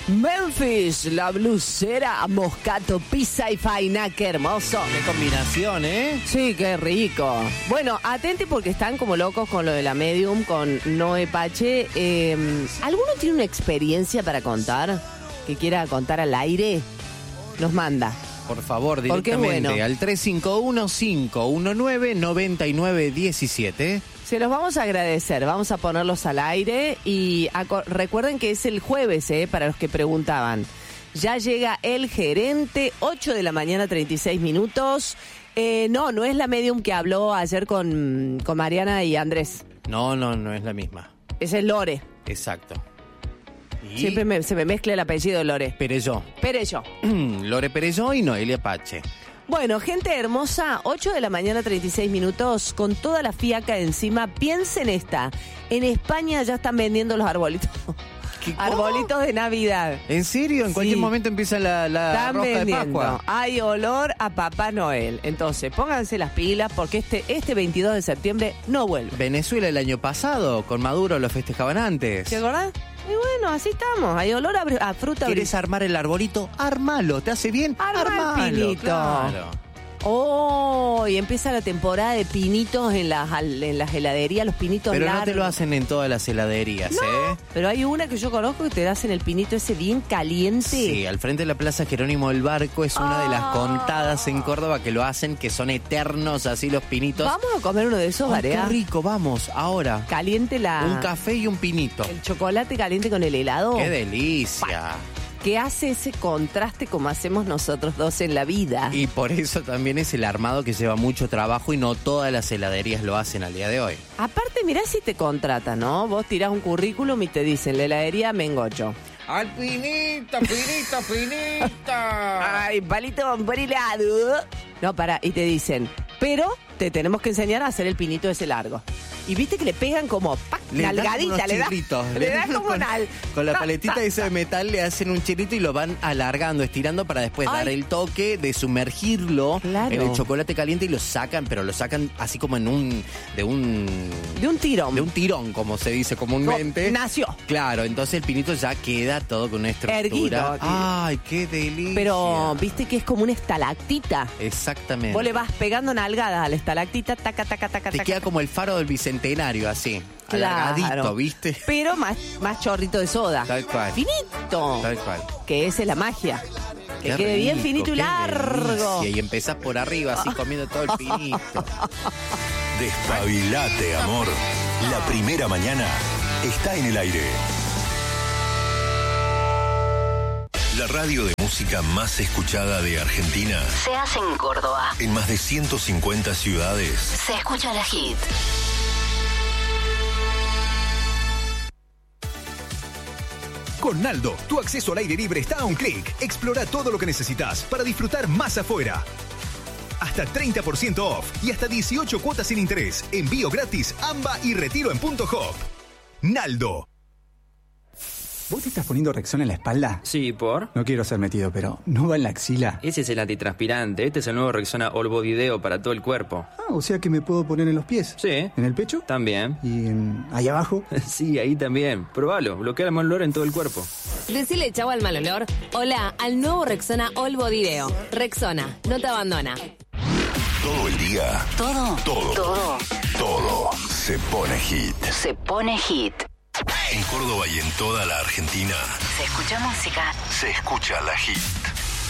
Memphis, la blusera, Moscato, pizza y faina, qué hermoso. Qué combinación, ¿eh? Sí, qué rico. Bueno, atente porque están como locos con lo de la medium, con Noé Pache. ¿Alguno tiene una experiencia para contar? ¿Que quiera contar al aire? Nos manda. Por favor, directamente bueno. al 351-519-9917. Se los vamos a agradecer, vamos a ponerlos al aire y recuerden que es el jueves, para los que preguntaban. Ya llega el gerente, 8 de la mañana, 36 minutos. No es la medium que habló ayer con Mariana y Andrés. No es la misma. Ese es Lore. Exacto. Y Siempre se me mezcla el apellido Lore. Perelló. Lore Perelló y Noelia Pache. Bueno, gente hermosa, 8 de la mañana, 36 minutos, con toda la fiaca encima. Piensen esta, en España ya están vendiendo los arbolitos. Arbolitos de Navidad. ¿En serio? ¿En cualquier momento empieza la rosca de Pascua? Hay olor a Papá Noel. Entonces, pónganse las pilas porque este 22 de septiembre no vuelve. Venezuela el año pasado, con Maduro lo festejaban antes. ¿Te acordás? Y bueno, así estamos. Hay olor a fruta. ¿Quieres armar el arbolito? Armalo. ¿Te hace bien? Armalo, el pinito. Claro. Oh, y empieza la temporada de pinitos en las heladerías, los pinitos Pero largos. no te lo hacen en todas las heladerías, No, pero hay una que yo conozco que te hacen el pinito ese bien caliente. Sí, al frente de la Plaza Jerónimo del Barco es una de las contadas en Córdoba que lo hacen, que son eternos así los pinitos. Vamos a comer uno de esos, Barea. Qué rico, vamos, ahora. Caliente Un café y un pinito. el chocolate caliente con el helado. ¡Qué delicia! Que hace ese contraste como hacemos nosotros dos en la vida. Y por eso también es el armado que lleva mucho trabajo y no todas las heladerías lo hacen al día de hoy. Aparte, mirá si te contratan, ¿no? Vos tirás un currículum y te dicen, la heladería Mengocho. ¡Al pinita! Ay, palito por helado. No, y te dicen, pero te tenemos que enseñar a hacer el pinito ese largo. Y viste que le pegan como nalgadita, le da como con la paletita esa de metal le hacen un chirrito y lo van alargando, estirando para después dar el toque de sumergirlo en el chocolate caliente y lo sacan, pero lo sacan así como de un tirón. De un tirón, como se dice comúnmente. Nació. Claro, entonces el pinito ya queda todo con una estructura. Erguido. Ay, qué delicia. Pero viste que es como una estalactita. Exactamente. Vos le vas pegando nalgadas a la estalactita, taca. Te queda como el faro del Bicentenario, así. Alargadito, claro. ¿viste? Pero más chorrito de soda. Tal cual. Finito. Tal cual. Que esa es la magia. Que Qué quede bien rico, finito y qué largo. delicia. Y empezás por arriba, así comiendo todo el pinito. Despabilate, amor. La primera mañana está en el aire. La radio de música más escuchada de Argentina se hace en Córdoba. En más de 150 ciudades. Se escucha la hit. Con Naldo, tu acceso al aire libre está a un clic. Explora todo lo que necesitas para disfrutar más afuera. Hasta 30% off y hasta 18 cuotas sin interés. Envío gratis, AMBA y retiro en Punto Hop. Naldo. ¿Vos te estás poniendo Rexona en la espalda? Sí, ¿por? No quiero ser metido, pero ¿no va en la axila? Ese es el antitranspirante. Este es el nuevo Rexona All Body Deo para todo el cuerpo. Ah, o sea que me puedo poner en los pies. Sí. ¿En el pecho? También. ¿Y ahí abajo? Sí, ahí también. Probalo. Bloquea el mal olor en todo el cuerpo. Decile chau al mal olor. Hola al nuevo Rexona All Body Deo. Rexona, no te abandona. Todo el día. Todo se pone hit. Se pone hit. En Córdoba y en toda la Argentina. Se escucha música. Se escucha la hit.